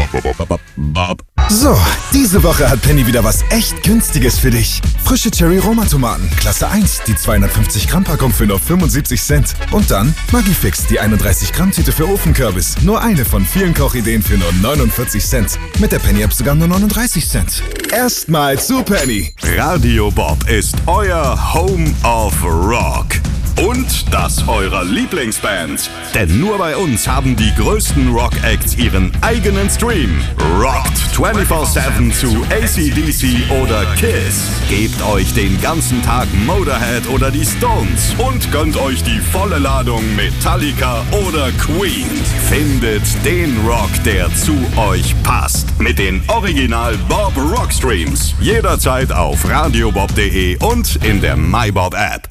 Bob. So, diese Woche hat Penny wieder was echt Günstiges für dich. Frische Cherry-Roma-Tomaten, Klasse 1, die 250-Gramm-Packung für nur 75 Cent. Und dann Maggi-Fix, die 31-Gramm-Tüte für Ofenkürbis. Nur eine von vielen Kochideen für nur 49 Cent. Mit der Penny-App sogar nur 39 Cent. Erstmal zu Penny. Radio Bob ist euer Home of Rock. Und das eurer Lieblingsbands. Denn nur bei uns haben die größten Rock-Acts ihren eigenen Stream. Rockt 24/7 zu AC/DC oder Kiss. Gebt euch den ganzen Tag Motorhead oder die Stones. Und gönnt euch die volle Ladung Metallica oder Queen. Findet den Rock, der zu euch passt. Mit den Original Bob Rock Streams. Jederzeit auf radiobob.de und in der MyBob App.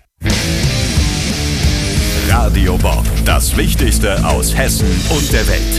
Radio Bob, das Wichtigste aus Hessen und der Welt.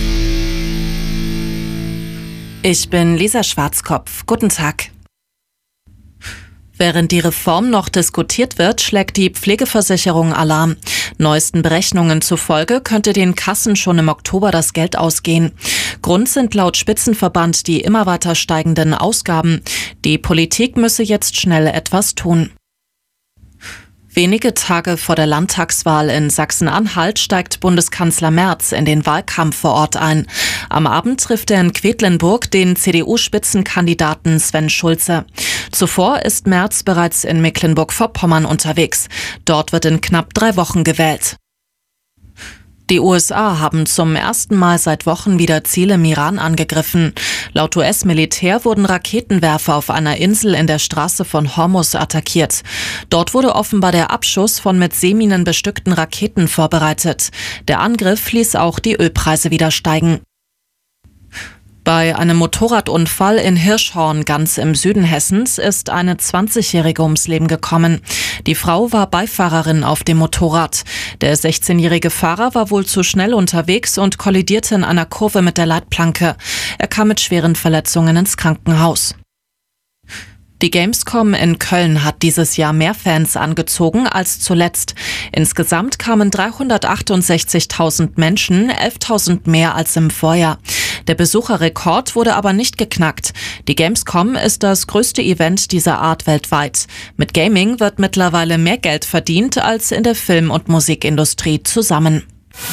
Ich bin Lisa Schwarzkopf. Guten Tag. Während die Reform noch diskutiert wird, schlägt die Pflegeversicherung Alarm. Neuesten Berechnungen zufolge könnte den Kassen schon im Oktober das Geld ausgehen. Grund sind laut Spitzenverband die immer weiter steigenden Ausgaben. Die Politik müsse jetzt schnell etwas tun. Wenige Tage vor der Landtagswahl in Sachsen-Anhalt steigt Bundeskanzler Merz in den Wahlkampf vor Ort ein. Am Abend trifft er in Quedlinburg den CDU-Spitzenkandidaten Sven Schulze. Zuvor ist Merz bereits in Mecklenburg-Vorpommern unterwegs. Dort wird in knapp 3 Wochen gewählt. Die USA haben zum ersten Mal seit Wochen wieder Ziele im Iran angegriffen. Laut US-Militär wurden Raketenwerfer auf einer Insel in der Straße von Hormuz attackiert. Dort wurde offenbar der Abschuss von mit Seeminen bestückten Raketen vorbereitet. Der Angriff ließ auch die Ölpreise wieder steigen. Bei einem Motorradunfall in Hirschhorn, ganz im Süden Hessens, ist eine 20-Jährige ums Leben gekommen. Die Frau war Beifahrerin auf dem Motorrad. Der 16-jährige Fahrer war wohl zu schnell unterwegs und kollidierte in einer Kurve mit der Leitplanke. Er kam mit schweren Verletzungen ins Krankenhaus. Die Gamescom in Köln hat dieses Jahr mehr Fans angezogen als zuletzt. Insgesamt kamen 368.000 Menschen, 11.000 mehr als im Vorjahr. Der Besucherrekord wurde aber nicht geknackt. Die Gamescom ist das größte Event dieser Art weltweit. Mit Gaming wird mittlerweile mehr Geld verdient als in der Film- und Musikindustrie zusammen.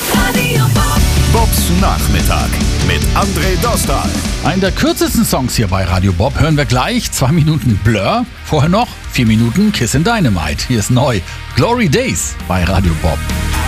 Bobs Nachmittag mit André Dostal. Einen der kürzesten Songs hier bei Radio Bob hören wir gleich. 2 Minuten Blur, vorher noch 4 Minuten Kiss in Dynamite. Hier ist neu Glory Days bei Radio Bob.